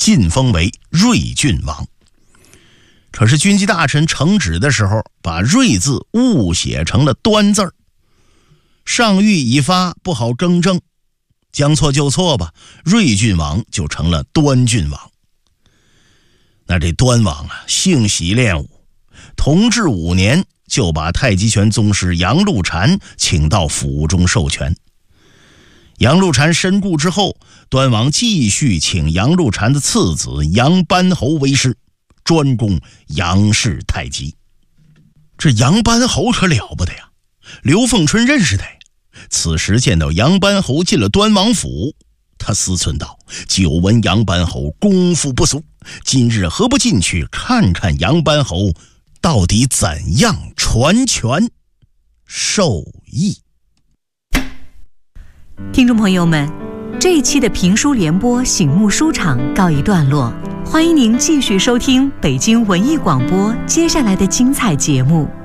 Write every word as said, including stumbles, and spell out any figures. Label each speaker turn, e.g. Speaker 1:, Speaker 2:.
Speaker 1: 晋封为睿郡王。可是军机大臣呈旨的时候，把睿字误写成了端字儿，上谕已发，不好更正，将错就错吧，睿郡王就成了端郡王。那这端王啊，性喜练武，同治五年就把太极拳宗师杨露禅请到府中授权。杨露禅身故之后，端王继续请杨露禅的次子杨班侯为师，专攻杨氏太极。这杨班侯可了不得呀，刘凤春认识他呀。此时见到杨班侯进了端王府，他思忖道：久闻杨班侯功夫不俗，今日何不进去看看杨班侯到底怎样传拳授艺。
Speaker 2: 听众朋友们，这一期的评书联播醒目书场告一段落，欢迎您继续收听北京文艺广播接下来的精彩节目。